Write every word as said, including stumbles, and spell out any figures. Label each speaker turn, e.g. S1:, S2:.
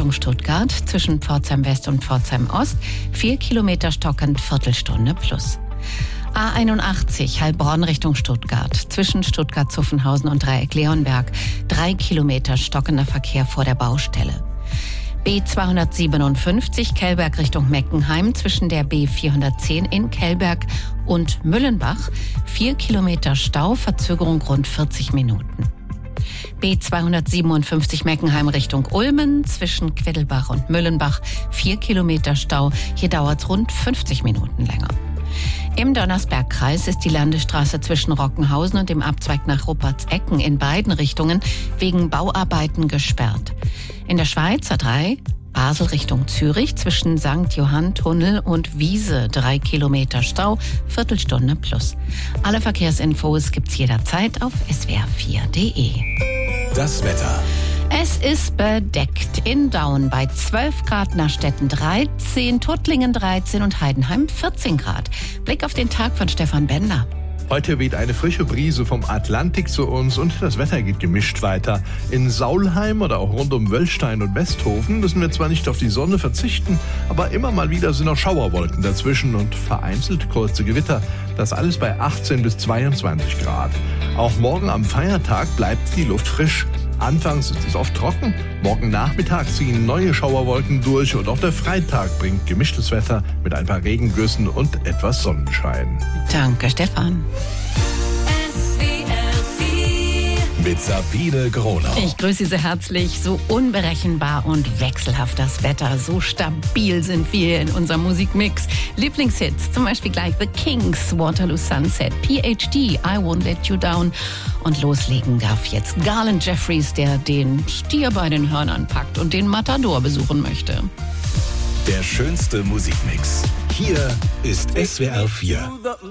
S1: Richtung Stuttgart zwischen Pforzheim West und Pforzheim Ost. Vier Kilometer stockend, Viertelstunde plus. A einundachtzig Heilbronn Richtung Stuttgart zwischen Stuttgart-Zuffenhausen und Dreieck-Leonberg. Drei Kilometer stockender Verkehr vor der Baustelle. B zweihundertsiebenundfünfzig Kellberg Richtung Meckenheim zwischen der B vierhundertzehn in Kellberg und Müllenbach. Vier Kilometer Stau, Verzögerung rund vierzig Minuten. B zweihundertsiebenundfünfzig Meckenheim Richtung Ulmen zwischen Queddelbach und Müllenbach. Vier Kilometer Stau, hier dauert es rund fünfzig Minuten länger. Im Donnersbergkreis ist die Landesstraße zwischen Rockenhausen und dem Abzweig nach Ruppertsecken in beiden Richtungen wegen Bauarbeiten gesperrt. In der Schweiz A drei, Basel Richtung Zürich zwischen Sankt Johann Tunnel und Wiese. Drei Kilometer Stau, Viertelstunde plus. Alle Verkehrsinfos gibt's jederzeit auf s w r vier punkt d e.
S2: Das Wetter.
S1: Es ist bedeckt in Daun bei zwölf Grad, Nachstetten dreizehn, Tuttlingen dreizehn und Heidenheim vierzehn Grad. Blick auf den Tag von Stefan Bender.
S3: Heute weht eine frische Brise vom Atlantik zu uns und das Wetter geht gemischt weiter. In Saulheim oder auch rund um Wöllstein und Westhofen müssen wir zwar nicht auf die Sonne verzichten, aber immer mal wieder sind auch Schauerwolken dazwischen und vereinzelt kurze Gewitter. Das alles bei achtzehn bis zweiundzwanzig Grad. Auch morgen am Feiertag bleibt die Luft frisch. Anfangs ist es oft trocken, morgen Nachmittag ziehen neue Schauerwolken durch und auch der Freitag bringt gemischtes Wetter mit ein paar Regengüssen und etwas Sonnenschein.
S1: Danke, Stefan.
S2: Mit Sabine Gronau.
S1: Ich grüße Sie sehr herzlich. So unberechenbar und wechselhaft das Wetter. So stabil sind wir in unserem Musikmix. Lieblingshits, zum Beispiel gleich The Kings, Waterloo Sunset, P H D, I Won't Let You Down. Und loslegen darf jetzt Garland Jeffries, der den Stier bei den Hörnern packt und den Matador besuchen möchte.
S2: Der schönste Musikmix. Hier ist S W R vier.